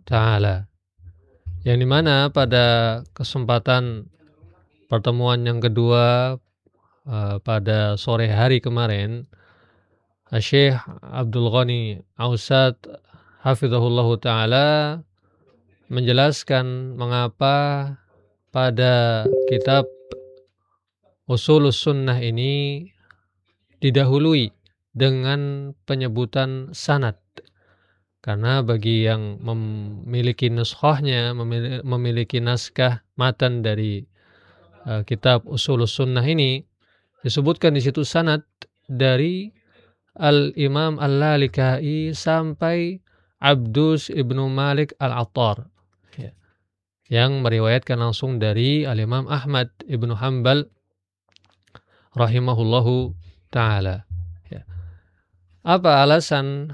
ta'ala. Yang dimana pada kesempatan pertemuan yang kedua pada sore hari kemarin, Syekh Abdul Ghani Ausad hafizahullahu ta'ala menjelaskan mengapa pada kitab Ushulus Sunnah ini didahului dengan penyebutan sanad. Karena bagi yang memiliki nuskhahnya, memiliki naskah matan dari kitab Ushulus Sunnah ini, disebutkan di situ sanad dari Al-Imam Al-Lalikai sampai Abdus ibnu Malik Al-Attar, yang meriwayatkan langsung dari Al-Imam Ahmad ibnu Hanbal rahimahullahu ta'ala. Apa alasan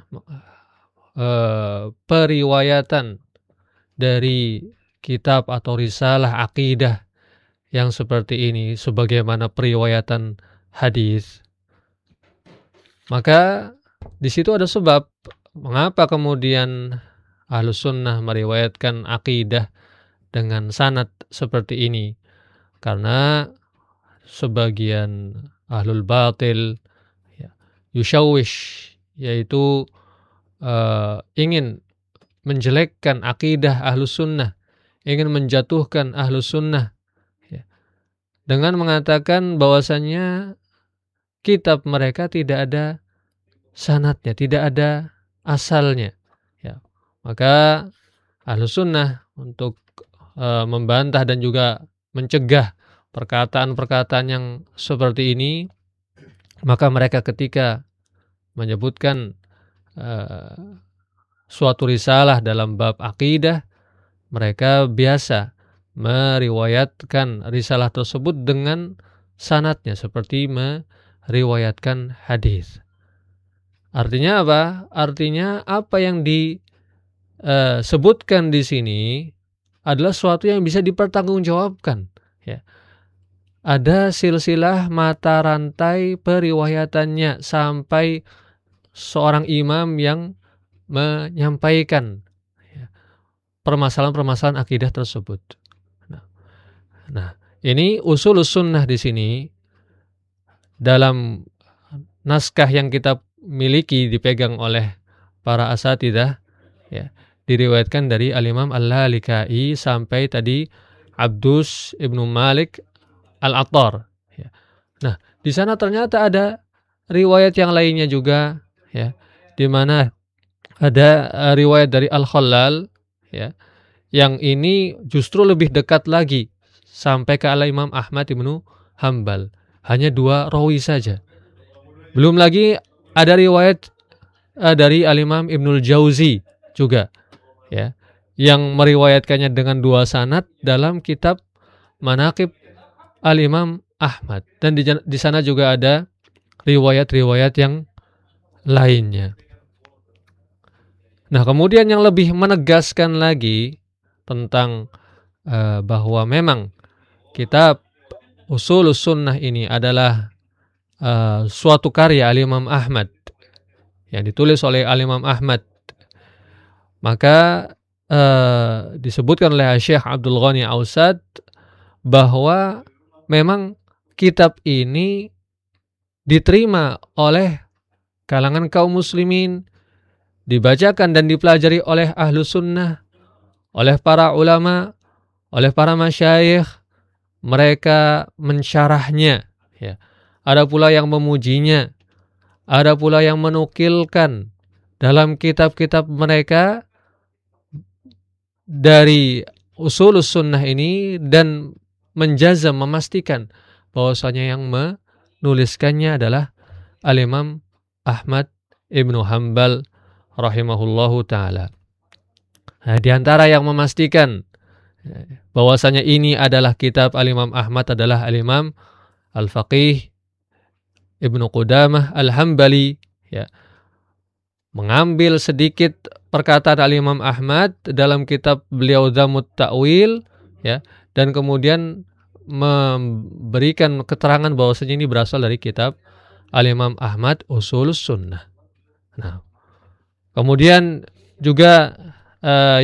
periwayatan dari kitab atau risalah akidah yang seperti ini sebagaimana periwayatan hadis? Maka di situ ada sebab mengapa kemudian Ahlus Sunnah meriwayatkan akidah dengan sanad seperti ini. Karena sebagian ahlul batil yushawish, yaitu ingin menjelekkan akidah Ahlus Sunnah, ingin menjatuhkan Ahlus Sunnah, dengan mengatakan bahwasannya kitab mereka tidak ada sanadnya, tidak ada asalnya. Maka Ahlus Sunnah untuk membantah dan juga mencegah perkataan-perkataan yang seperti ini, maka mereka ketika menyebutkan suatu risalah dalam bab akidah, mereka biasa meriwayatkan risalah tersebut dengan sanadnya seperti meriwayatkan hadis. Artinya apa? Artinya apa yang disebutkan di sini adalah sesuatu yang bisa dipertanggungjawabkan. Ada silsilah mata rantai periwayatannya sampai seorang imam yang menyampaikan permasalahan-permasalahan akidah tersebut. Nah, ini Ushulus Sunnah di sini dalam naskah yang kita miliki dipegang oleh para asatidzah, diriwayatkan dari Al-Imam Al-Lalikai sampai tadi Abdus ibnu Malik Al-Attar. Nah, di sana ternyata ada riwayat yang lainnya juga, di mana ada riwayat dari Al-Khallal, yang ini justru lebih dekat lagi sampai ke Al-Imam Ahmad ibnu Hanbal. Hanya 2 rawi saja. Belum lagi ada riwayat dari Al-Imam Ibnul Jauzi juga, yang meriwayatkannya dengan 2 sanad dalam kitab Manaqib Al-Imam Ahmad. Dan di sana juga ada riwayat-riwayat yang lainnya. Nah, kemudian yang lebih menegaskan lagi tentang bahwa memang kitab Ushulus Sunnah ini adalah suatu karya Al-Imam Ahmad yang ditulis oleh Al-Imam Ahmad, maka disebutkan oleh Syekh Abdul Ghani Ausad bahwa memang kitab ini diterima oleh kalangan kaum muslimin, dibacakan dan dipelajari oleh Ahlus Sunnah, oleh para ulama, oleh para masyayikh. Mereka mensyarahnya, ada pula yang memujinya, ada pula yang menukilkan dalam kitab-kitab mereka dari Ushulus Sunnah ini dan menjazam, memastikan bahwasanya yang menuliskannya adalah Al-Imam Ahmad ibnu Hanbal rahimahullahu ta'ala. Nah, di antara yang memastikan bahwasanya ini adalah kitab Al-Imam Ahmad adalah Al-Imam Al-Faqih Ibnu Qudamah Al-Hambali, mengambil sedikit perkataan Al-Imam Ahmad dalam kitab beliau Dhammut Ta'wil, dan kemudian memberikan keterangan bahwasanya ini berasal dari kitab Al-Imam Ahmad Ushulus Sunnah. Nah, kemudian juga